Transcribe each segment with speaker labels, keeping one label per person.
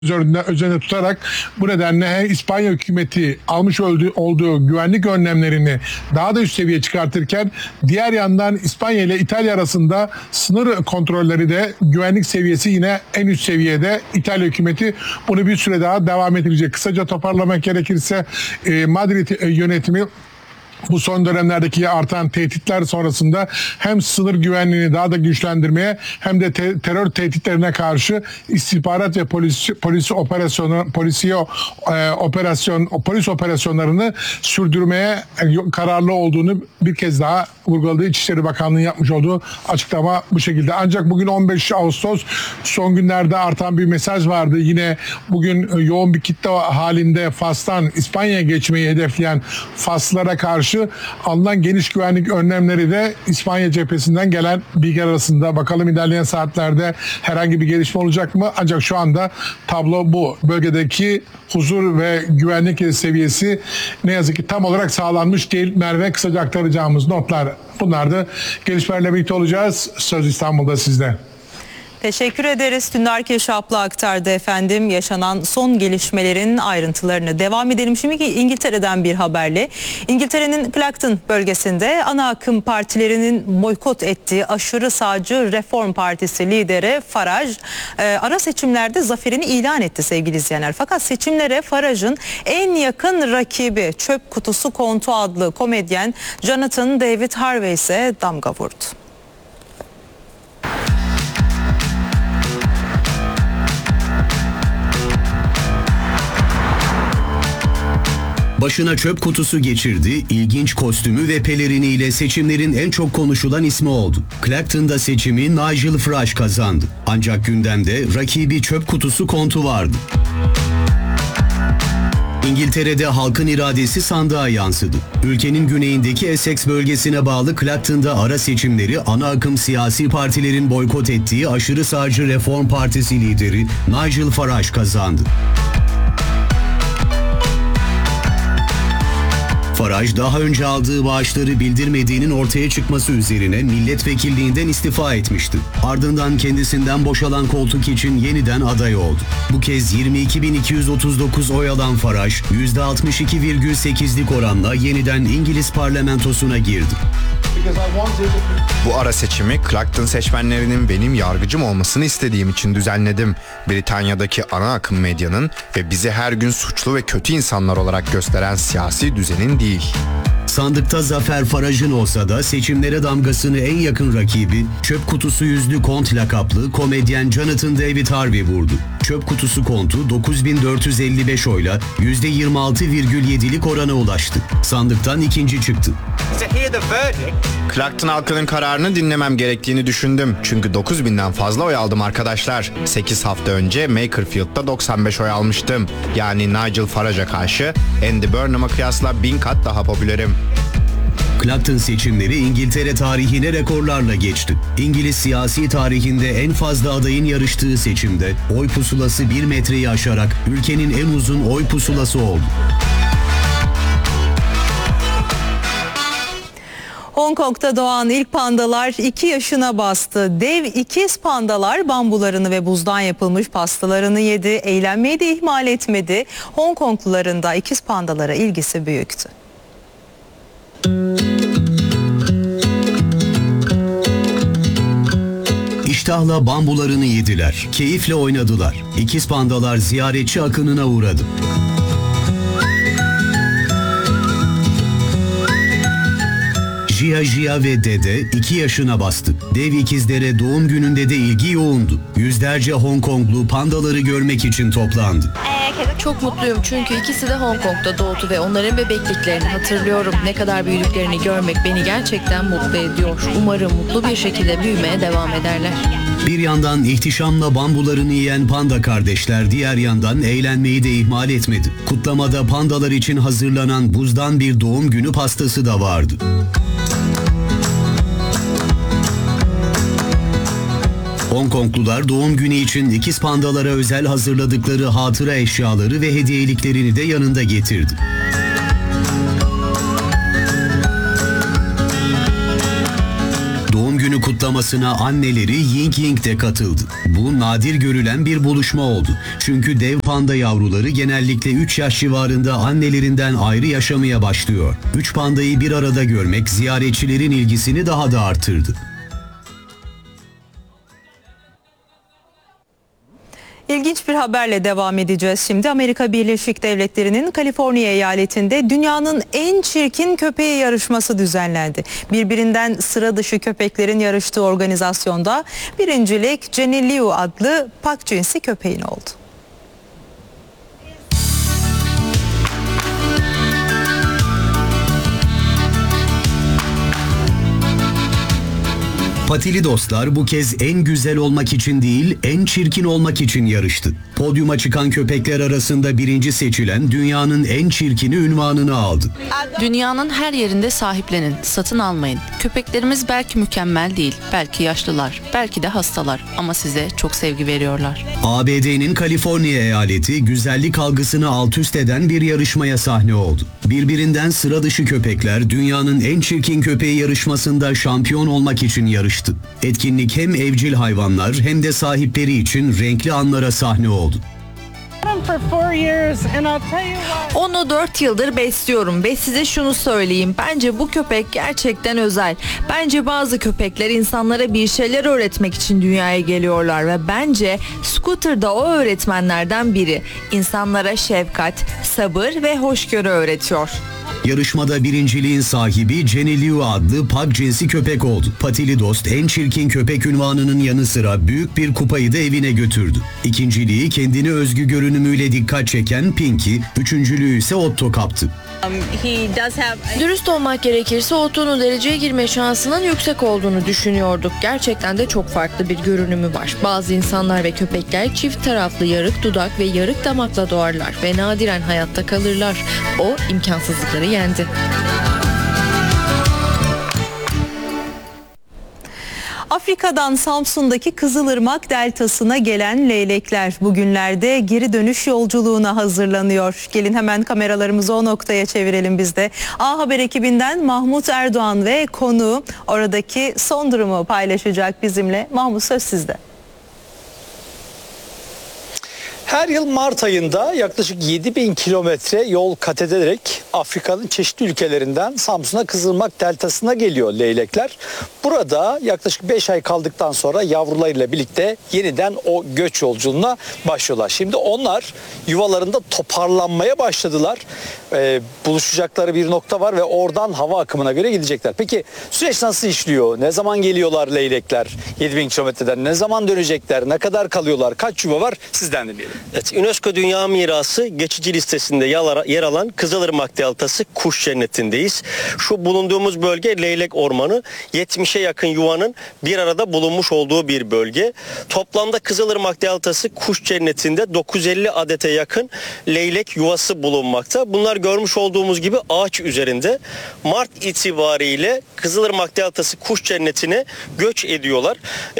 Speaker 1: üzerinde tutarak bu nedenle İspanya hükümeti almış olduğu güvenlik önlemlerini daha da üst seviyeye çıkartırken diğer yandan İspanya ile İtalya arasında sınır kontrolleri de güvenlik seviyesi yine en üst seviyede. İtalya hükümeti bunu bir süre daha devam ettirecek. Kısaca toparlamak gerekirse Madrid yönetimi bu son dönemlerdeki artan tehditler sonrasında hem sınır güvenliğini daha da güçlendirmeye hem de terör tehditlerine karşı istihbarat ve polis operasyonlarını sürdürmeye kararlı olduğunu bir kez daha vurguladı. İçişleri Bakanlığı'nın yapmış olduğu açıklama bu şekilde. Ancak bugün 15 Ağustos son günlerde artan bir mesaj vardı. Yine bugün yoğun bir kitle halinde Fas'tan İspanya'ya geçmeyi hedefleyen Faslılara karşı alınan geniş güvenlik önlemleri de İspanya cephesinden gelen bilgiler arasında. Bakalım ilerleyen saatlerde herhangi bir gelişme olacak mı? Ancak şu anda tablo bu. Bölgedeki huzur ve güvenlik seviyesi ne yazık ki tam olarak sağlanmış değil. Merve, kısaca aktaracağımız notlar bunlar da. Gelişmelerle birlikte olacağız. Söz İstanbul'da sizde.
Speaker 2: Teşekkür ederiz. Dündar Keşaplı aktardı efendim yaşanan son gelişmelerin ayrıntılarını. Devam edelim şimdi İngiltere'den bir haberle. İngiltere'nin Clacton bölgesinde ana akım partilerinin boykot ettiği aşırı sağcı Reform Partisi lideri Farage ara seçimlerde zaferini ilan etti sevgili izleyenler. Fakat seçimlere Farage'ın en yakın rakibi Çöp Kutusu Kontu adlı komedyen Jonathan David Harvey ise damga vurdu.
Speaker 3: Başına çöp kutusu geçirdi, ilginç kostümü ve peleriniyle seçimlerin en çok konuşulan ismi oldu. Clacton'da seçimi Nigel Farage kazandı. Ancak gündemde rakibi çöp kutusu kontu vardı. İngiltere'de halkın iradesi sandığa yansıdı. Ülkenin güneyindeki Essex bölgesine bağlı Clacton'da ara seçimleri ana akım siyasi partilerin boykot ettiği aşırı sağcı Reform Partisi lideri Nigel Farage kazandı. Farage daha önce aldığı bağışları bildirmediğinin ortaya çıkması üzerine milletvekilliğinden istifa etmişti. Ardından kendisinden boşalan koltuk için yeniden aday oldu. Bu kez 22.239 oy alan Farage, %62,8'lik oranla yeniden İngiliz parlamentosuna girdi.
Speaker 4: Bu ara seçimi Clacton seçmenlerinin benim yargıcım olmasını istediğim için düzenledim. Britanya'daki ana akım medyanın ve bizi her gün suçlu ve kötü insanlar olarak gösteren siyasi düzenin değil.
Speaker 3: Sandıkta zafer Farage'ın olsa da seçimlere damgasını en yakın rakibi çöp kutusu yüzlü kont lakaplı komedyen Jonathan David Harvey vurdu. Çöp kutusu kontu 9455 oyla %26,7'lik orana ulaştı. Sandıktan ikinci çıktı.
Speaker 4: Clacton halkının kararını dinlemem gerektiğini düşündüm. Çünkü 9.000'den fazla oy aldım arkadaşlar. 8 hafta önce Makerfield'da 95 oy almıştım. Yani Nigel Farage'a karşı Andy Burnham'a kıyasla 1000 kat daha popülerim.
Speaker 3: Clacton seçimleri İngiltere tarihine rekorlarla geçti. İngiliz siyasi tarihinde en fazla adayın yarıştığı seçimde oy pusulası 1 metreyi aşarak ülkenin en uzun oy pusulası oldu.
Speaker 2: Hong Kong'da doğan ilk pandalar 2 yaşına bastı. Dev ikiz pandalar bambularını ve buzdan yapılmış pastalarını yedi. Eğlenmeyi de ihmal etmedi. Hong Kongluların da ikiz pandalara ilgisi büyüktü.
Speaker 3: İştahla bambularını yediler, keyifle oynadılar. İkiz pandalar ziyaretçi akınına uğradı. Jia ve Dede 2 yaşına bastı. Dev ikizlere doğum gününde de ilgi yoğundu. Yüzlerce Hong Konglu pandaları görmek için toplandı.
Speaker 5: Çok mutluyum çünkü ikisi de Hong Kong'da doğdu ve onların bebekliklerini hatırlıyorum. Ne kadar büyüdüklerini görmek beni gerçekten mutlu ediyor. Umarım mutlu bir şekilde büyümeye devam ederler.
Speaker 3: Bir yandan ihtişamla bambularını yiyen panda kardeşler diğer yandan eğlenmeyi de ihmal etmedi. Kutlamada pandalar için hazırlanan buzdan bir doğum günü pastası da vardı. Hong Konglular doğum günü için ikiz pandalara özel hazırladıkları hatıra eşyaları ve hediyeliklerini de yanında getirdi. Doğum günü kutlaması kutlamasına anneleri Ying Ying de katıldı. Bu nadir görülen bir buluşma oldu. Çünkü dev panda yavruları genellikle 3 yaş civarında annelerinden ayrı yaşamaya başlıyor. 3 pandayı bir arada görmek ziyaretçilerin ilgisini daha da artırdı.
Speaker 2: İlginç bir haberle devam edeceğiz şimdi. Amerika Birleşik Devletleri'nin Kaliforniya eyaletinde dünyanın en çirkin köpeği yarışması düzenlendi. Birbirinden sıra dışı köpeklerin yarıştığı organizasyonda birincilik Jenny Liu adlı pak cinsi köpeğin oldu.
Speaker 3: Patili dostlar bu kez en güzel olmak için değil, en çirkin olmak için yarıştı. Podyuma çıkan köpekler arasında birinci seçilen dünyanın en çirkini ünvanını aldı.
Speaker 6: Dünyanın her yerinde sahiplenin, satın almayın. Köpeklerimiz belki mükemmel değil, belki yaşlılar, belki de hastalar ama size çok sevgi veriyorlar.
Speaker 3: ABD'nin Kaliforniya eyaleti güzellik algısını alt üst eden bir yarışmaya sahne oldu. Birbirinden sıra dışı köpekler dünyanın en çirkin köpeği yarışmasında şampiyon olmak için yarıştı. Etkinlik hem evcil hayvanlar hem de sahipleri için renkli anlara sahne oldu.
Speaker 7: Onu 4 yıldır besliyorum ve size şunu söyleyeyim. Bence bu köpek gerçekten özel. Bence bazı köpekler insanlara bir şeyler öğretmek için dünyaya geliyorlar ve bence Scooter da o öğretmenlerden biri. İnsanlara şefkat, sabır ve hoşgörü öğretiyor.
Speaker 3: Yarışmada birinciliğin sahibi Jenny Liu adlı pak cinsi köpek oldu. Patili dost en çirkin köpek ünvanının yanı sıra büyük bir kupayı da evine götürdü. İkinciliği kendine özgü görünümüyle dikkat çeken Pinky, üçüncülüğü ise Otto kaptı.
Speaker 5: Dürüst olmak gerekirse Otto'nun dereceye girme şansının yüksek olduğunu düşünüyorduk. Gerçekten de çok farklı bir görünümü var. Bazı insanlar ve köpekler çift taraflı yarık dudak ve yarık damakla doğarlar ve nadiren hayatta kalırlar. O imkansızlıkları yendi.
Speaker 2: Afrika'dan Samsun'daki Kızılırmak Deltası'na gelen leylekler bugünlerde geri dönüş yolculuğuna hazırlanıyor. Gelin hemen kameralarımızı o noktaya çevirelim biz de. A Haber ekibinden Mahmut Erdoğan ve konuğu oradaki son durumu paylaşacak bizimle. Mahmut, söz sizde.
Speaker 8: Her yıl Mart ayında yaklaşık 7.000 kilometre yol kat ederek Afrika'nın çeşitli ülkelerinden Samsun'a Kızılırmak Deltası'na geliyor leylekler. Burada yaklaşık 5 ay kaldıktan sonra yavrularıyla birlikte yeniden o göç yolculuğuna başlıyorlar. Şimdi onlar yuvalarında toparlanmaya başladılar. Buluşacakları bir nokta var ve oradan hava akımına göre gidecekler. Peki süreç nasıl işliyor? Ne zaman geliyorlar leylekler 7.000 kilometreden? Ne zaman dönecekler? Ne kadar kalıyorlar? Kaç yuva var? Sizden dinleyelim.
Speaker 9: Evet, UNESCO Dünya Mirası geçici listesinde yer alan Kızılırmak Deltası Kuş Cenneti'ndeyiz. Şu bulunduğumuz bölge leylek ormanı. 70'e yakın yuvanın bir arada bulunmuş olduğu bir bölge. Toplamda Kızılırmak Deltası Kuş Cenneti'nde 950 adete yakın leylek yuvası bulunmakta. Bunlar görmüş olduğumuz gibi ağaç üzerinde. Mart itibariyle Kızılırmak Deltası Kuş Cenneti'ne göç ediyorlar.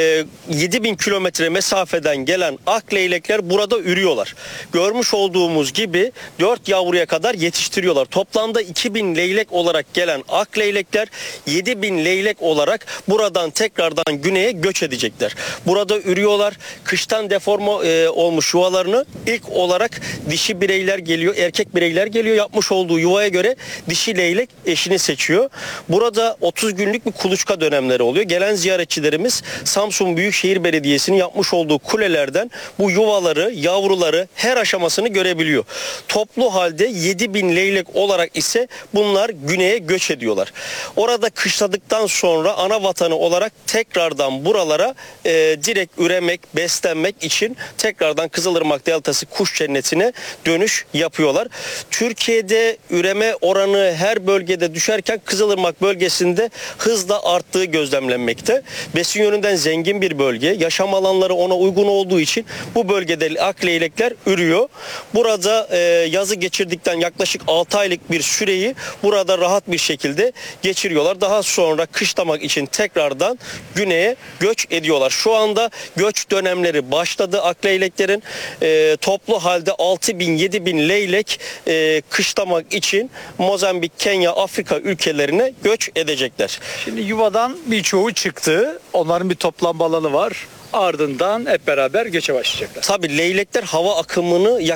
Speaker 9: 7.000 kilometre mesafeden gelen ak leylekler burada ürüyorlar. Görmüş olduğumuz gibi 4 yavruya kadar yetiştiriyorlar. Toplamda 2.000 leylek olarak gelen ak leylekler 7.000 leylek olarak buradan tekrardan güneye göç edecekler. Burada ürüyorlar. Kıştan deforme olmuş yuvalarını ilk olarak dişi bireyler geliyor, erkek bireyler geliyor. Yapmış olduğu yuvaya göre dişi leylek eşini seçiyor. Burada 30 günlük bir kuluçka dönemleri oluyor. Gelen ziyaretçilerimiz Samsun Büyükşehir Belediyesi'nin yapmış olduğu kulelerden bu yuvaları, yavruları her aşamasını görebiliyor. Toplu halde 7.000 leylek olarak ise bunlar güneye göç ediyorlar. Orada kışladıktan sonra ana vatanı olarak tekrardan buralara direkt üremek, beslenmek için tekrardan Kızılırmak Deltası Kuş Cenneti'ne dönüş yapıyorlar. Türkiye'de üreme oranı her bölgede düşerken Kızılırmak bölgesinde hızla arttığı gözlemlenmekte. Besin yönünden zengin bir bölge. Yaşam alanları ona uygun olduğu için bu bölgede ak akleylekler ürüyor. Burada yazı geçirdikten yaklaşık 6 aylık bir süreyi burada rahat bir şekilde geçiriyorlar. Daha sonra kışlamak için tekrardan güneye göç ediyorlar. Şu anda göç dönemleri başladı akleyleklerin. Toplu halde 6.000-7.000 leylek kışlamak için Mozambik, Kenya, Afrika ülkelerine göç edecekler.
Speaker 8: Şimdi yuvadan birçoğu çıktı. Onların bir toplanma alanı var. Ardından hep beraber göçe başlayacaklar.
Speaker 9: Tabii leylekler hava akımını